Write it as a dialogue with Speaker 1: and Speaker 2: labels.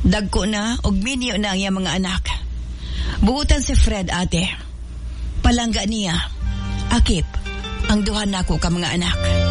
Speaker 1: Dagko na og minyo na ang iyang mga anak. Buutan si Fred, ate. Palangga niya. Akip ang duha nako ka mga anak.